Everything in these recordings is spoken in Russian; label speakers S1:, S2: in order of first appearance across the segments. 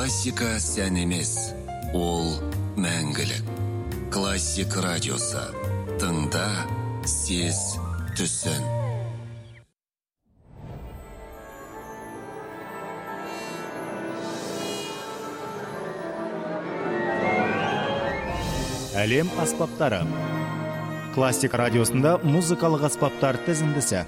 S1: Классика сән емес, ол мәңгілік. Классик радиосы. Тыңда, сез, түсін.
S2: Әлем аспаптары. Классик радиосында музыкалық аспаптар тізіндісі.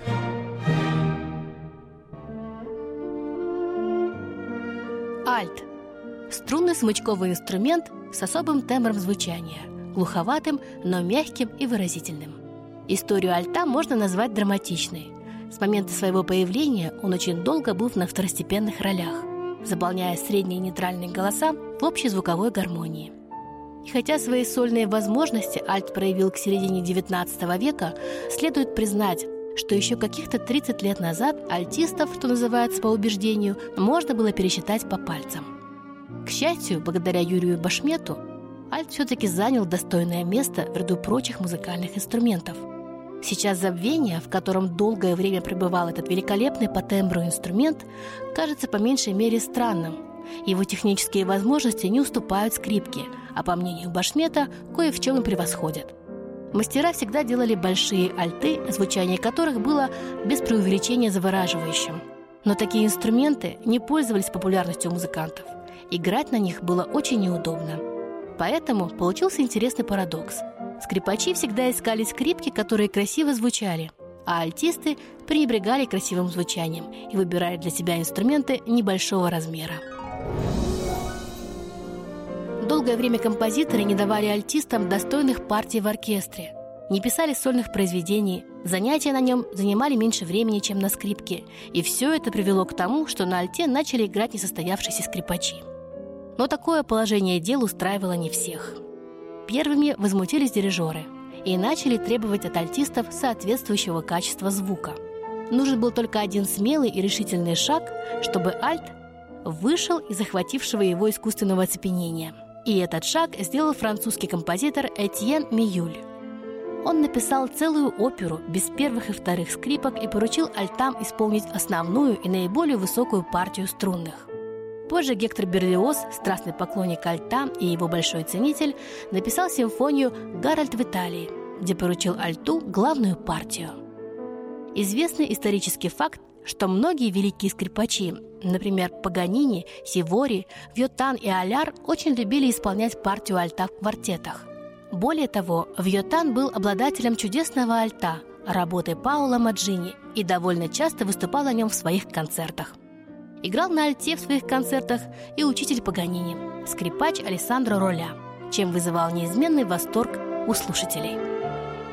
S3: Альт. Струнный смычковый инструмент с особым тембром звучания, глуховатым, но мягким и выразительным. Историю альта можно назвать драматичной. С момента своего появления он очень долго был на второстепенных ролях, заполняя средние нейтральные голоса в общей звуковой гармонии. И хотя свои сольные возможности альт проявил к середине XIX века, следует признать, что еще каких-то 30 лет назад альтистов, что называется по убеждению, можно было пересчитать по пальцам. К счастью, благодаря Юрию Башмету, альт все-таки занял достойное место в ряду прочих музыкальных инструментов. Сейчас забвение, в котором долгое время пребывал этот великолепный по тембру инструмент, кажется по меньшей мере странным. Его технические возможности не уступают скрипке, а по мнению Башмета, кое в чем и превосходят. Мастера всегда делали большие альты, звучание которых было без преувеличения завораживающим. Но такие инструменты не пользовались популярностью у музыкантов. Играть на них было очень неудобно. Поэтому получился интересный парадокс. Скрипачи всегда искали скрипки, которые красиво звучали, а альтисты пренебрегали красивым звучанием и выбирали для себя инструменты небольшого размера. Долгое время композиторы не давали альтистам достойных партий в оркестре, не писали сольных произведений, занятия на нем занимали меньше времени, чем на скрипке, и все это привело к тому, что на альте начали играть несостоявшиеся скрипачи. Но такое положение дел устраивало не всех. Первыми возмутились дирижеры и начали требовать от альтистов соответствующего качества звука. Нужен был только один смелый и решительный шаг, чтобы альт вышел из захватившего его искусственного оцепенения. И этот шаг сделал французский композитор Этьен Миюль. Он написал целую оперу без первых и вторых скрипок и поручил альтам исполнить основную и наиболее высокую партию струнных. Позже Гектор Берлиоз, страстный поклонник альта и его большой ценитель, написал симфонию «Гарольд в Италии», где поручил альту главную партию. Известный исторический факт, что многие великие скрипачи, например, Паганини, Сивори, Вьотан и Аляр, очень любили исполнять партию альта в квартетах. Более того, Вьотан был обладателем чудесного альта, работы Паоло Маджини, и довольно часто выступал на нем в своих концертах. Играл на альте в своих концертах и учитель Паганини, скрипач Алессандро Роля, чем вызывал неизменный восторг у слушателей.